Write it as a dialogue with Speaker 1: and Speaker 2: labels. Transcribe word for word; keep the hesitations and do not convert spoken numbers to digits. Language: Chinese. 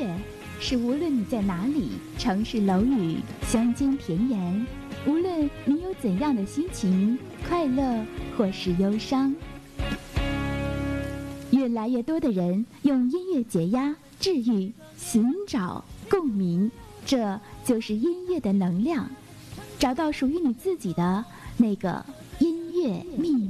Speaker 1: 乐是无论你在哪里，城市楼宇、乡间田园，无论你有怎样的心情，快乐或是忧伤，越来越多的人用音乐解压、治愈、寻找共鸣，这就是音乐的能量。找到属于你自己的那个音乐秘密。